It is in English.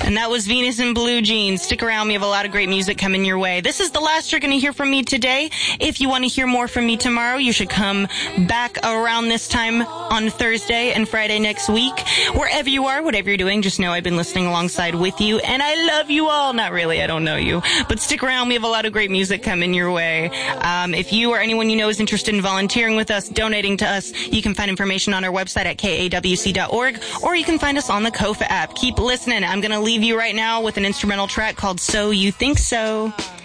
And that was Venus in Blue Jeans. Stick around. We have a lot of great music coming your way. This is the last you're going to hear from me today. If you want to hear more from me tomorrow, you should come back around this time on Thursday and Friday next week. Wherever you are, whatever you're doing, just know I've been listening alongside with you, and I love you all. Not really, I don't know you. But stick around. We have a lot of great music coming your way. If you or anyone you know is interested in volunteering with us, donating to us, you can find information on our website at kawc.org, or you can find us on the Kofa app. Keep listening. I'm going to leave you right now with an instrumental track called So You Think So.